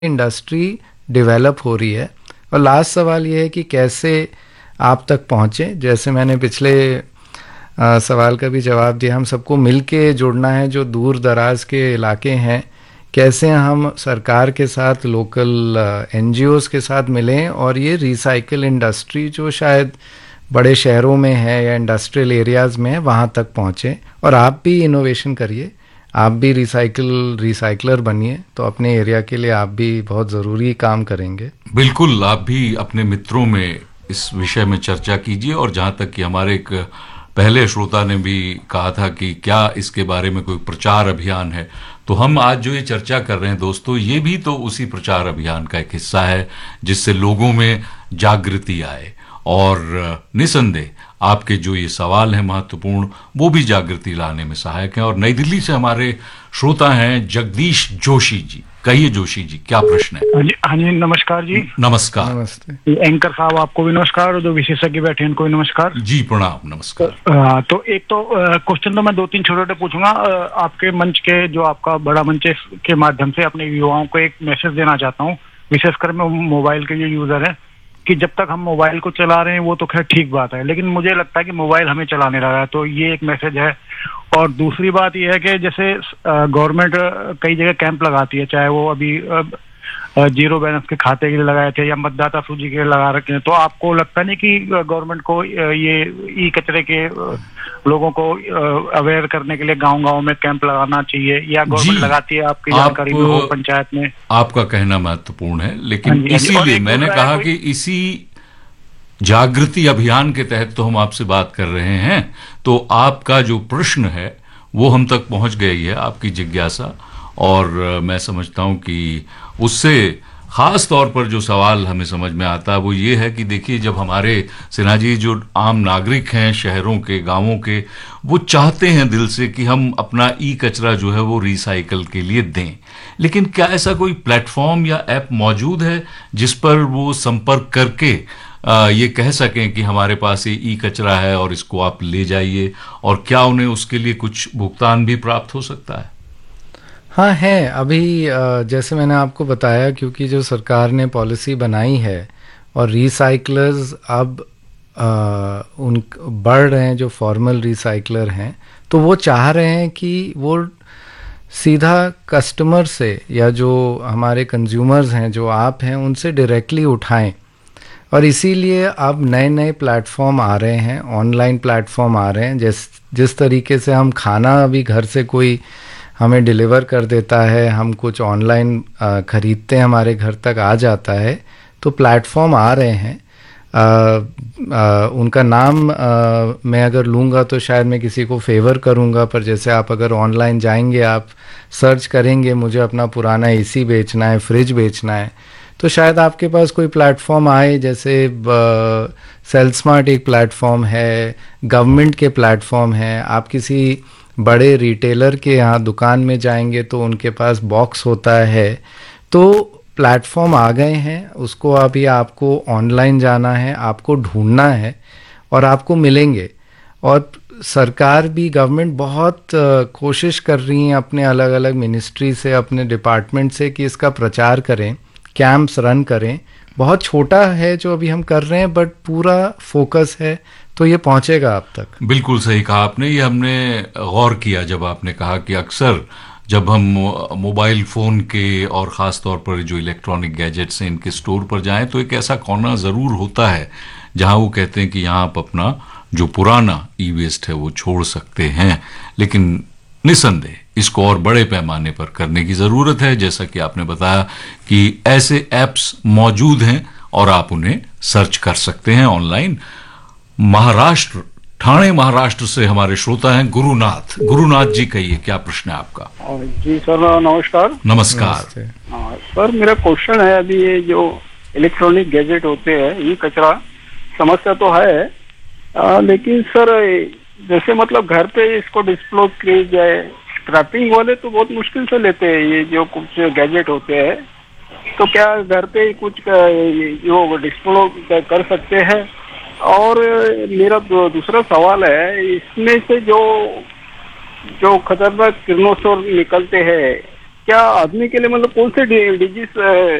Industry develop हो रही है। और लास्ट सवाल ये है कि कैसे आप तक पहुँचे। जैसे मैंने पिछले सवाल का भी जवाब दिया, हम सबको मिल के जुड़ना है जो दूर दराज के इलाके हैं। कैसे हम सरकार के साथ, लोकल एनजीओज़ के साथ मिलें और ये रिसाइकिल इंडस्ट्री जो शायद बड़े शहरों में है या इंडस्ट्रियल एरियाज़ में है वहाँ तक पहुँचे। और आप भी इनोवेशन करिए, आप भी रिसाइकलर बनिए, तो अपने एरिया के लिए आप भी बहुत ज़रूरी काम करेंगे। बिल्कुल, आप भी अपने मित्रों में इस विषय में चर्चा कीजिए। और जहाँ तक कि हमारे एक पहले श्रोता ने भी कहा था कि क्या इसके बारे में कोई प्रचार अभियान है, तो हम आज जो ये चर्चा कर रहे हैं दोस्तों, ये भी तो उसी प्रचार अभियान का एक हिस्सा है जिससे लोगों में जागृति आए। और निसंदेह आपके जो ये सवाल हैं महत्वपूर्ण, वो भी जागृति लाने में सहायक हैं। और नई दिल्ली से हमारे श्रोता हैं जगदीश जोशी जी। कहिए जोशी जी, क्या प्रश्न है? हाँ जी, नमस्कार जी। नमस्कार। नमस्ते। एंकर साहब आपको भी नमस्कार और जो विशेषज्ञ बैठे हैं उनको भी नमस्कार जी, प्रणाम, नमस्कार। तो एक तो क्वेश्चन तो मैं 2-3 छोटे छोटे पूछूंगा। आपके मंच के, जो आपका बड़ा मंच है, के माध्यम से अपने युवाओं को एक मैसेज देना चाहता हूँ, विशेषकर मैं मोबाइल के जो यूजर है, कि जब तक हम मोबाइल को चला रहे हैं वो तो खैर ठीक बात है, लेकिन मुझे लगता है कि मोबाइल हमें चलाने लगा है, तो ये एक मैसेज है। और दूसरी बात ये है कि जैसे गवर्नमेंट कई जगह कैंप लगाती है, चाहे वो अभी जीरो बैलेंस के खाते के लिए लगाए थे या मतदाता सूची के लिए लगा रखे हैं, तो आपको लगता नहीं कि गवर्नमेंट को ये ई कचरे के लोगों को अवेयर करने के लिए गांव-गांव में कैंप लगाना चाहिए, या गवर्नमेंट लगाती है आपकी जानकारी में हो पंचायत में? आपका कहना महत्वपूर्ण है, लेकिन इसीलिए मैंने कहा कि इसी जागृति अभियान के तहत तो हम आपसे बात कर रहे हैं। तो आपका जो प्रश्न है वो हम तक पहुंच गई है, आपकी जिज्ञासा। और मैं समझता हूं कि उससे खास तौर पर जो सवाल हमें समझ में आता है वो ये है कि देखिए, जब हमारे सिन्हा जी जो आम नागरिक हैं शहरों के, गांवों के, वो चाहते हैं दिल से कि हम अपना ई कचरा जो है वो रिसाइकल के लिए दें, लेकिन क्या ऐसा कोई प्लेटफॉर्म या ऐप मौजूद है जिस पर वो संपर्क करके ये कह सकें कि हमारे पास ये ई कचरा है और इसको आप ले जाइए? और क्या उन्हें उसके लिए कुछ भुगतान भी प्राप्त हो सकता है? हाँ है। अभी जैसे मैंने आपको बताया, क्योंकि जो सरकार ने पॉलिसी बनाई है और रिसाइकलर्स अब उन बढ़ रहे हैं, जो फॉर्मल रिसाइकलर हैं, तो वो चाह रहे हैं कि वो सीधा कस्टमर से या जो हमारे कंज्यूमर्स हैं, जो आप हैं, उनसे डायरेक्टली उठाएं। और इसीलिए अब नए नए प्लेटफॉर्म आ रहे हैं, ऑनलाइन प्लेटफॉर्म आ रहे हैं। जिस तरीके से हम खाना अभी घर से कोई हमें डिलीवर कर देता है, हम कुछ ऑनलाइन ख़रीदते हैं, हमारे घर तक आ जाता है, तो प्लेटफॉर्म आ रहे हैं। उनका नाम मैं अगर लूँगा तो शायद मैं किसी को फेवर करूँगा, पर जैसे आप अगर ऑनलाइन जाएंगे, आप सर्च करेंगे मुझे अपना पुराना एसी बेचना है, फ्रिज बेचना है, तो शायद आपके पास कोई प्लेटफॉर्म आए। जैसे सेल्समार्ट एक प्लेटफॉर्म है, गवर्नमेंट के प्लेटफॉर्म हैं। आप किसी बड़े रिटेलर के यहाँ दुकान में जाएंगे तो उनके पास बॉक्स होता है। तो प्लेटफॉर्म आ गए हैं, उसको अभी आपको ऑनलाइन जाना है, आपको ढूंढना है और आपको मिलेंगे। और सरकार भी, गवर्नमेंट बहुत कोशिश कर रही है अपने अलग अलग मिनिस्ट्री से, अपने डिपार्टमेंट से, कि इसका प्रचार करें, कैंप्स रन करें। बहुत छोटा है जो अभी हम कर रहे हैं, बट पूरा फोकस है, तो ये पहुंचेगा आप तक। बिल्कुल सही कहा आपने। ये हमने गौर किया जब आपने कहा कि अक्सर जब हम मोबाइल फ़ोन के और ख़ास तौर पर जो इलेक्ट्रॉनिक गैजेट्स हैं इनके स्टोर पर जाएं, तो एक ऐसा कोना ज़रूर होता है जहां वो कहते हैं कि यहाँ आप अपना जो पुराना ई वेस्ट है वो छोड़ सकते हैं। लेकिन निसंदेह इसको और बड़े पैमाने पर करने की ज़रूरत है। जैसा कि आपने बताया कि ऐसे ऐप्स मौजूद हैं और आप उन्हें सर्च कर सकते हैं ऑनलाइन। महाराष्ट्र, ठाणे महाराष्ट्र से हमारे श्रोता हैं गुरुनाथ। गुरुनाथ जी, कहिए क्या प्रश्न है आपका? जी सर, नमस्कार। नमस्कार। सर, मेरा क्वेश्चन है, अभी ये जो इलेक्ट्रॉनिक गैजेट होते हैं, ये कचरा समस्या तो है, लेकिन सर जैसे मतलब घर पे इसको डिस्पोज किए जाए, स्क्रैपिंग वाले तो बहुत मुश्किल से लेते हैं ये जो कुछ गैजेट होते हैं, तो क्या घर पे कुछ जो डिस्पोज कर सकते हैं? और मेरा दूसरा सवाल है, इसमें से जो खतरनाक किरणोत्सर्ग निकलते हैं, क्या आदमी के लिए मतलब कौन से डिजीज